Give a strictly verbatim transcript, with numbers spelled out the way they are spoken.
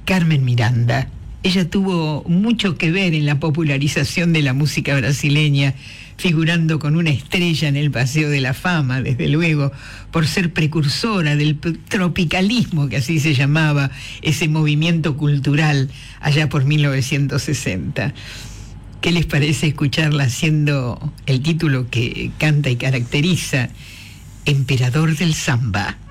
Carmen Miranda. Ella tuvo mucho que ver en la popularización de la música brasileña, figurando con una estrella en el Paseo de la Fama, desde luego, por ser precursora del tropicalismo, que así se llamaba, ese movimiento cultural allá por mil novecientos sesenta. ¿Qué les parece escucharla haciendo el título que canta y caracteriza, Emperador del Samba?